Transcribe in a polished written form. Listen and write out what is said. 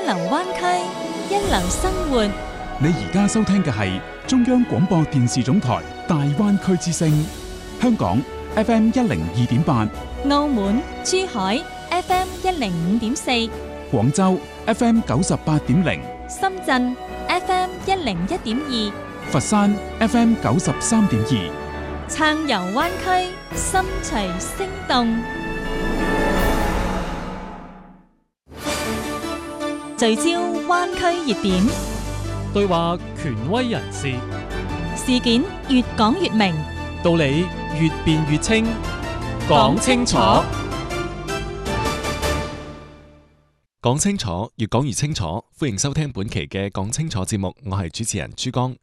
流灣區，一流生活。 你而家收聽嘅係中央廣播電視總台大灣區之聲，香港 FM102.8， 澳門、珠海 FM105.4， 廣州 FM98.0， 深圳 FM101.2， 佛山 FM93.2， 暢遊灣區，心隨聲動。聚焦灣區熱點， 對話權威人士， 事件越講越明， 道理越辯越清，講清楚， 講清楚，越講越清楚。歡迎收聽本期嘅講清楚節目，我係主持人朱江。